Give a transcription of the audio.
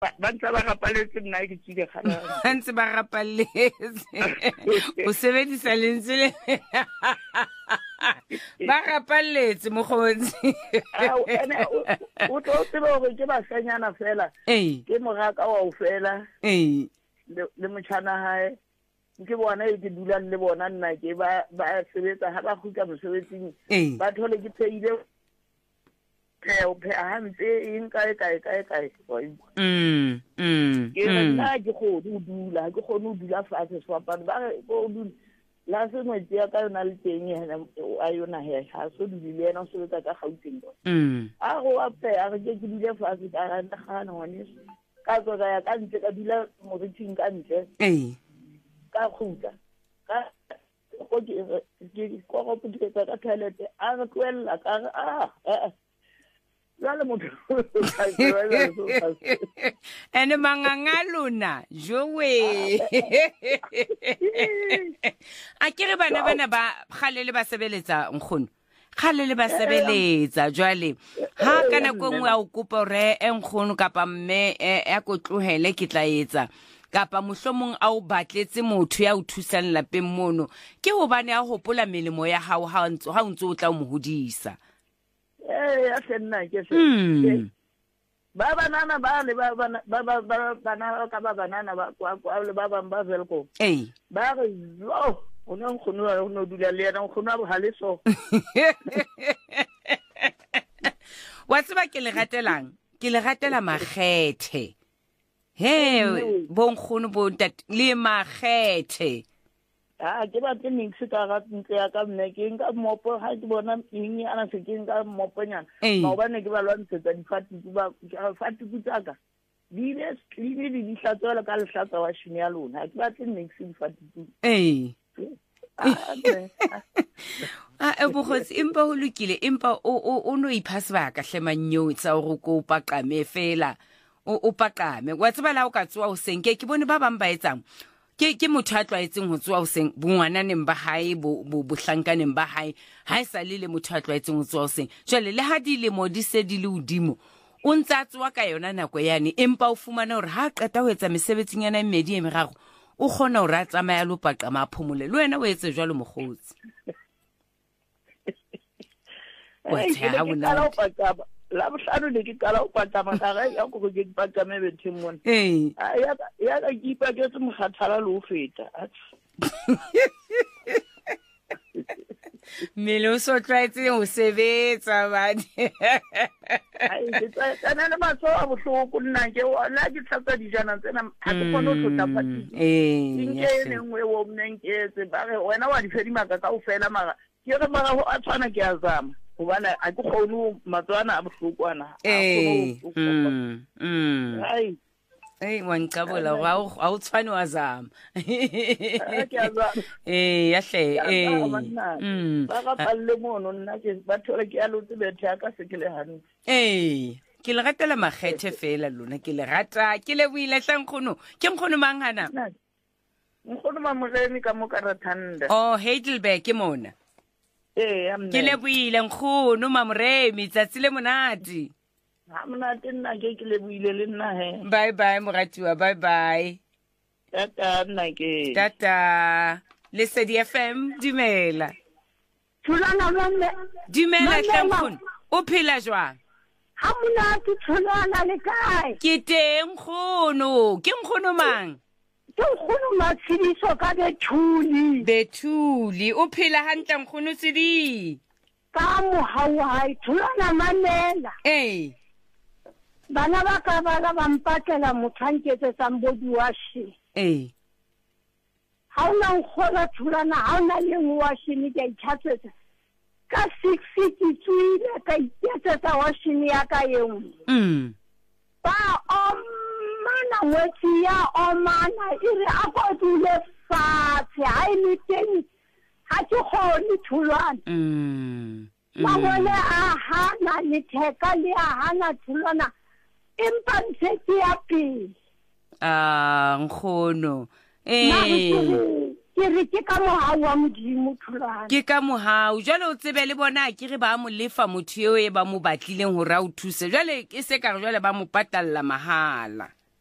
ba ntse ba rapaletse nna ke tsile gana ba ntse ba rapaletse o sebedisa lentswe le ba rapaletse mokgotsi o tlo tseba gore ke basanyana fela ke moraka wa o fela le motšhana hae ke bona ke dulang le bona nna ke ba sebetsa ha ba khutla mosebetsing ba thole ke pheile o pheha ntse eng kae ke nna ke go dula ke go dula fatshe swapane ba go dula la se mo tsia ka yona le teng a yona he ha so dule yena o sebetsa ka Gauteng a go a pheha ke dule fatshe ka ga gana ngwane ka tswa ya ka ntle ka dula mo reting ka ntle ka khutla ka go ke go putsetsa ka toilet a re tloella ka Lala mo ene mangangalona jowe a kere bana ba khalele ba sebeletsa nkgono khalele ba sebeletsa jwale ha kana go nngwe a o kopa re nkgono kapa mme ya go tlohele ke tla etsa kapa mohlomong a o batletse motho ya o thusang lapeng mono ke hobane a hopola melemo ya hao ha o ntse o tla mo hodisa ya senna ke se ba banana ba le ba banana ka ba banana ba kwa le ba ba velko ba re yo ona nkgono wa no dula le yena nkgono ba haleso wa tseba ke le gatela makgethe bo nkgono bo ntate le makgethe ke ba mix ka ga ntse ya ka mme ke nka mopo ha ke bona eng ana se ke nka mopo nyana ba bana ke ba lwantshetsa difati ba fati kutsaka di hlatswa ka lehlatswa wa shini ya lona ke ba mix difati bogotsi empa ho lokile empa o no ipha sebaka hlemannyo tsa go ko paqame fela o paqame wa tseba la o ka tswa o senke ke bone ba bang ba etsang ke motho a tlwaetseng ho tswa o seng bongwananeng ba hae bo hlankaneng ba hae ha e sa le motho a tlwaetseng ho tswa o seng jwale le ha di le mo di se di le udimo o ntsa tswa ka yona nako yane empa o fumana hore ha qeta ho etsa mesebetsing yana mmedi e merago o khona hore a tsamaya lo paqa maphomole le wena o etse jwalo mogotsi wa tsha bona la bohlano le ke qala o patama ka ga ya go ke patame betheng mona ya ka kipa ke tse mokgathala le o feta mele o so tlaetse o sebetsa bane tsana le matso a bohloko nna ke la ke tlatsa dijana tsena ha ke kgone ho tlotla pati ke nngwe wo mnenketse ba re wena wa di fedima ka o fela mara ke re mara ho a tshwana ke azama bana a go khonu matswana a bohlokwana wan qabola wa o tshwane wa zama ya hle ba ga palle mono nna ke ba thole ke a lotse bethe ka se ke le hantle ke le ratela makgethe fela lona ke le rata ke le buile hlangkgono ke nkgono manghana nkgono mamoremi ka mo ka rathanda Heidelberg ke mona ke le buile nkgono mamoremi tsatsi le monate ha monate nna ke le buile le nna he bye moratiwa bye tata nna ke tata le Sedi FM dumela thulana mme dumela hlangkgono o phela jwang ha monate thulana le kae ke teng nkgono ke nkgono mang ke nkgono Matshidiso ka Bethuli o phela hantle nkgono Sedi ka mohawai thulana manela bana ba ka ba la bampatlela mothanketse sambodi wa shi ha ona nkgola thulana ha ona le washini ke ithatsetsa ka 6 feet tswile ka ithatsetsa washini ya ka yeng ba mana wetsi ya omana ire a go dule fatshe ha ile teng ha ke khone thulana mangole a hana le theka le a hana thulana empa ntse ke ya pele nkgono ke re ke ka mohau wa modimo thulana ke ka mohau jwale o tsebe le bona ke re ba mo lefa motho eo e ba mo batlileng hore a o thuse jwale ke se ka jwale ba mo patalla mahala